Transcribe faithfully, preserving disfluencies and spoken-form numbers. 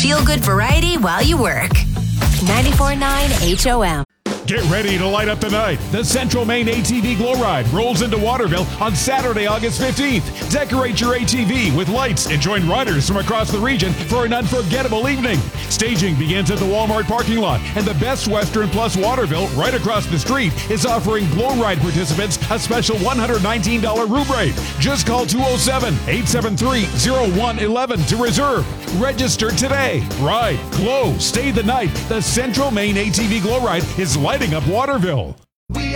Feel-good variety while you work. ninety-four point nine H O M. Get ready to light up the night. The Central Maine A T V Glow Ride rolls into Waterville on Saturday, August fifteenth. Decorate your A T V with lights and join riders from across the region for an unforgettable evening. Staging begins at the Walmart parking lot, and the Best Western Plus Waterville, right across the street, is offering Glow Ride participants a special one hundred nineteen dollars room rate. Just call two oh seven, eight seven three, oh one one one to reserve. Register today. Ride, glow, stay the night. The Central Maine A T V Glow Ride is lighting up Waterville.